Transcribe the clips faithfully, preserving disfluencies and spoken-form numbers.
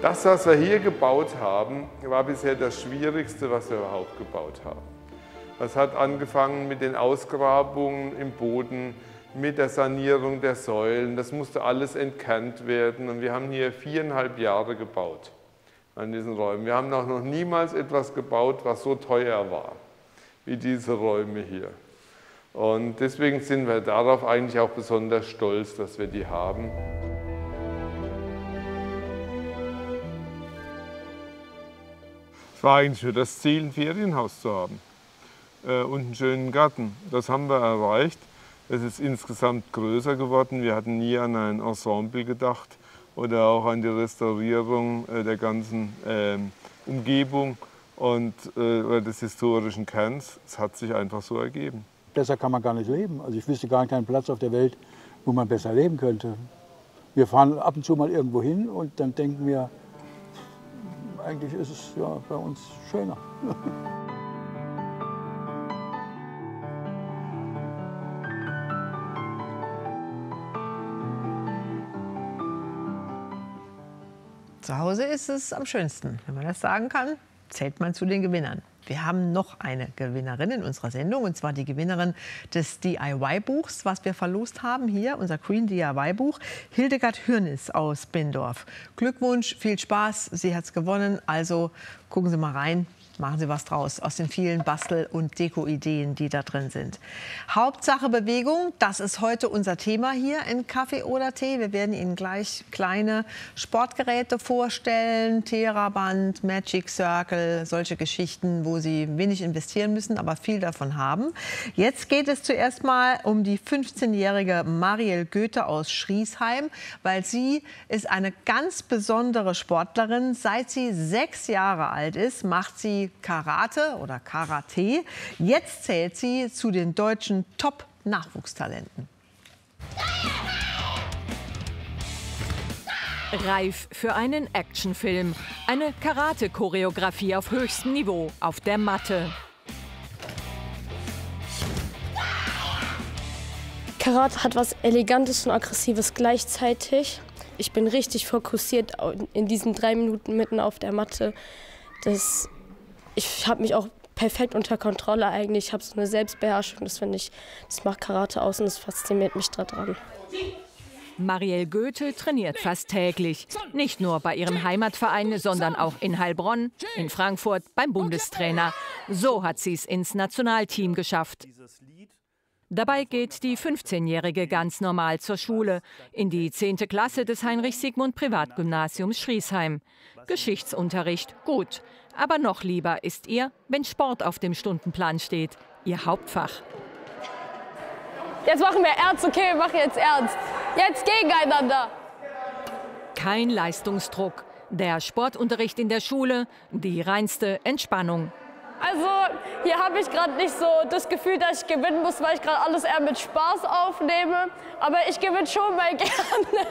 Das, was wir hier gebaut haben, war bisher das Schwierigste, was wir überhaupt gebaut haben. Das hat angefangen mit den Ausgrabungen im Boden, mit der Sanierung der Säulen. Das musste alles entkernt werden. Und wir haben hier viereinhalb Jahre gebaut an diesen Räumen. Wir haben auch noch niemals etwas gebaut, was so teuer war wie diese Räume hier. Und deswegen sind wir darauf eigentlich auch besonders stolz, dass wir die haben. Es war eigentlich für das Ziel, ein Ferienhaus zu haben äh, und einen schönen Garten. Das haben wir erreicht. Es ist insgesamt größer geworden. Wir hatten nie an ein Ensemble gedacht oder auch an die Restaurierung äh, der ganzen äh, Umgebung und äh, des historischen Kerns. Es hat sich einfach so ergeben. Besser kann man gar nicht leben. Also ich wüsste gar keinen Platz auf der Welt, wo man besser leben könnte. Wir fahren ab und zu mal irgendwo hin und dann denken wir, eigentlich ist es ja bei uns schöner. Zu Hause ist es am schönsten. Wenn man das sagen kann, zählt man zu den Gewinnern. Wir haben noch eine Gewinnerin in unserer Sendung, und zwar die Gewinnerin des D I Y-Buchs, was wir verlost haben hier, unser Green D I Y-Buch, Hildegard Hürnis aus Bindorf. Glückwunsch, viel Spaß, sie hat es gewonnen, also gucken Sie mal rein. Machen Sie was draus aus den vielen Bastel- und Deko-Ideen, die da drin sind. Hauptsache Bewegung, das ist heute unser Thema hier in Kaffee oder Tee. Wir werden Ihnen gleich kleine Sportgeräte vorstellen, Theraband, Magic Circle, solche Geschichten, wo Sie wenig investieren müssen, aber viel davon haben. Jetzt geht es zuerst mal um die fünfzehnjährige Mariel Goethe aus Schriesheim, weil sie ist eine ganz besondere Sportlerin. Seit sie sechs Jahre alt ist, macht sie Karate oder Karate. Jetzt zählt sie zu den deutschen Top-Nachwuchstalenten. Reif für einen Actionfilm. Eine Karate-Choreografie auf höchstem Niveau auf der Matte. Karate hat was Elegantes und Aggressives gleichzeitig. Ich bin richtig fokussiert in diesen drei Minuten mitten auf der Matte. Das Ich habe mich auch perfekt unter Kontrolle eigentlich. Ich habe so eine Selbstbeherrschung. Das finde ich, das macht Karate aus und das fasziniert mich daran. Mariel Goethe trainiert fast täglich. Nicht nur bei ihrem Heimatverein, sondern auch in Heilbronn, in Frankfurt beim Bundestrainer. So hat sie es ins Nationalteam geschafft. Dabei geht die fünfzehnjährige ganz normal zur Schule, in die zehnte Klasse des Heinrich-Sigmund-Privatgymnasiums Schriesheim. Geschichtsunterricht gut, aber noch lieber ist ihr, wenn Sport auf dem Stundenplan steht, ihr Hauptfach. Jetzt machen wir Ernst, okay, wir machen jetzt Ernst. Jetzt gegeneinander. Kein Leistungsdruck, der Sportunterricht in der Schule, die reinste Entspannung. Also hier habe ich gerade nicht so das Gefühl, dass ich gewinnen muss, weil ich gerade alles eher mit Spaß aufnehme. Aber ich gewinne schon mal gerne.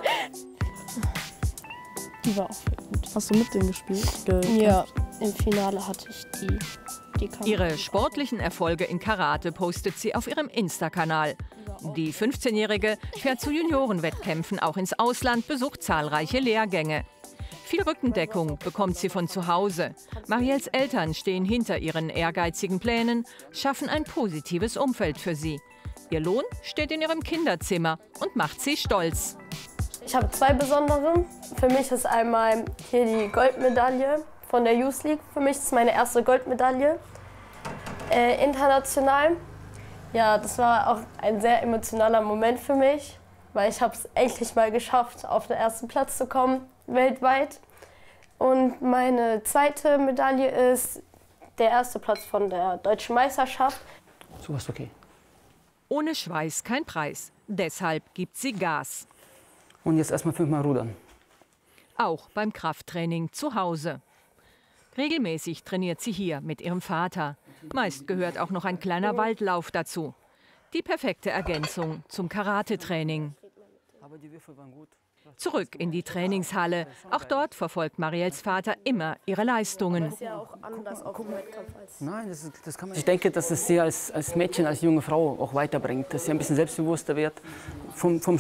Die war auch gut. Hast du mit denen gespielt? Ge ja, im Finale hatte ich die. die Ihre sportlichen Erfolge in Karate postet sie auf ihrem Insta-Kanal. Die fünfzehnjährige fährt zu Juniorenwettkämpfen auch ins Ausland, besucht zahlreiche Lehrgänge. Viel Rückendeckung bekommt sie von zu Hause. Mariels Eltern stehen hinter ihren ehrgeizigen Plänen, schaffen ein positives Umfeld für sie. Ihr Lohn steht in ihrem Kinderzimmer und macht sie stolz. Ich habe zwei besondere. Für mich ist einmal hier die Goldmedaille von der Youth League. Für mich ist es meine erste Goldmedaille äh, international. Ja, das war auch ein sehr emotionaler Moment für mich, weil ich habe es endlich mal geschafft, auf den ersten Platz zu kommen, weltweit. Und meine zweite Medaille ist der erste Platz von der Deutschen Meisterschaft. So was okay. Ohne Schweiß kein Preis. Deshalb gibt sie Gas. Und jetzt erstmal fünfmal rudern. Auch beim Krafttraining zu Hause. Regelmäßig trainiert sie hier mit ihrem Vater. Meist gehört auch noch ein kleiner Waldlauf dazu. Die perfekte Ergänzung zum Karatetraining. Aber die Würfel waren gut. Zurück in die Trainingshalle. Auch dort verfolgt Mariels Vater immer ihre Leistungen. Nein, das, das kann man. Ich denke, dass es sie als, als Mädchen, als junge Frau auch weiterbringt, dass sie ein bisschen selbstbewusster wird, vom, vom